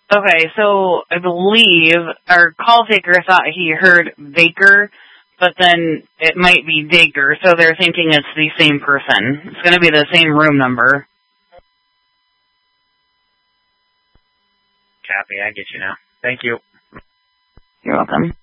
Okay, so I believe our call taker thought he heard Baker, but then it might be Baker, so they're thinking it's the same person. It's going to be the same room number. Copy, I get you now. Thank you. You're welcome.